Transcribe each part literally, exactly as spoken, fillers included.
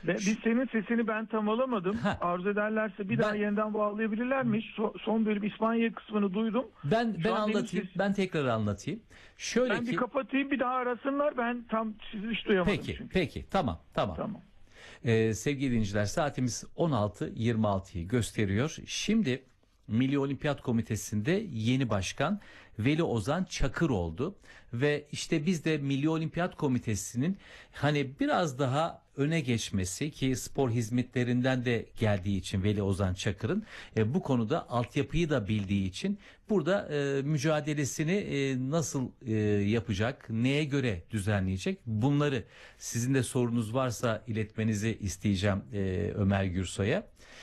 Ve biz senin sesini ben tam alamadım. Ha. Arzu ederlerse bir Ben- daha yeniden bağlayabilirlermiş. So- son bölüm İspanya kısmını duydum. Ben Şu ben an benim anlatayım. ses- Ben tekrar anlatayım. Şöyle Ben ki bir kapatayım, bir daha arasınlar. Ben tam sizi hiç duyamadım peki çünkü. peki tamam tamam. Tamam. Ee, sevgili dinleyiciler, saatimiz on altı yirmi altıyı gösteriyor. Şimdi Milli Olimpiyat Komitesi'nde yeni başkan Veli Ozan Çakır oldu ve işte biz de Milli Olimpiyat Komitesi'nin hani biraz daha öne geçmesi, ki spor hizmetlerinden de geldiği için Veli Ozan Çakır'ın e, bu konuda altyapıyı da bildiği için burada e, mücadelesini e, nasıl e, yapacak, neye göre düzenleyecek, bunları sizin de sorunuz varsa iletmenizi isteyeceğim e, Ömer Gürsoy'a.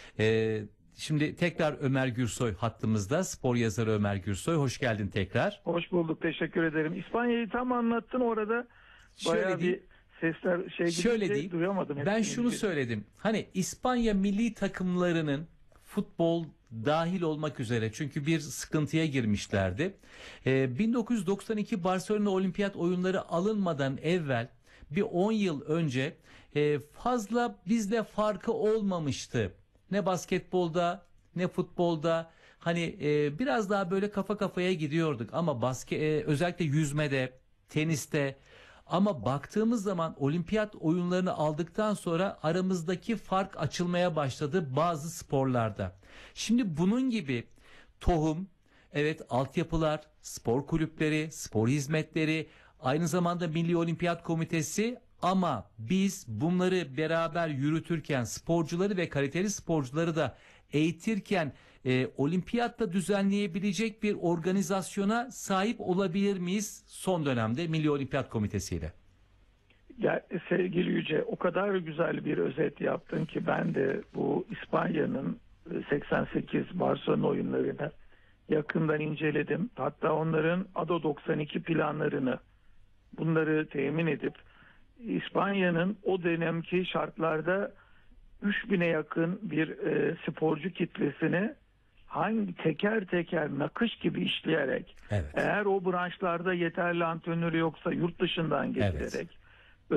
E, Şimdi tekrar Ömer Gürsoy hattımızda, spor yazarı Ömer Gürsoy, hoş geldin tekrar. Hoş bulduk, teşekkür ederim. İspanya'yı tam anlattın, orada Şöyle bayağı diyeyim, bir sesler şey şöyle gidince diyeyim, duyamadım. ben hepsini şunu bir- söyledim, hani İspanya milli takımlarının futbol dahil olmak üzere, çünkü bir sıkıntıya girmişlerdi. Ee, bin dokuz yüz doksan iki Barcelona Olimpiyat oyunları alınmadan evvel bir on yıl önce e, fazla bizle farkı olmamıştı. Ne basketbolda ne futbolda, hani e, biraz daha böyle kafa kafaya gidiyorduk ama basket e, özellikle yüzmede, teniste, ama baktığımız zaman olimpiyat oyunlarını aldıktan sonra aramızdaki fark açılmaya başladı bazı sporlarda. Şimdi bunun gibi tohum, evet, altyapılar, spor kulüpleri, spor hizmetleri, aynı zamanda Milli Olimpiyat Komitesi, ama biz bunları beraber yürütürken, sporcuları ve kaliteli sporcuları da eğitirken e, olimpiyatta düzenleyebilecek bir organizasyona sahip olabilir miyiz son dönemde Milli Olimpiyat Komitesi ile? Ya, sevgili Yüce, o kadar güzel bir özet yaptın ki ben de bu İspanya'nın seksen sekiz Barcelona oyunlarını yakından inceledim. Hatta onların A D O doksan iki planlarını, bunları temin edip İspanya'nın o dönemki şartlarda üç bine yakın bir e, sporcu kitlesini hangi teker teker nakış gibi işleyerek, Evet. eğer o branşlarda yeterli antrenörü yoksa yurt dışından getirerek, Evet.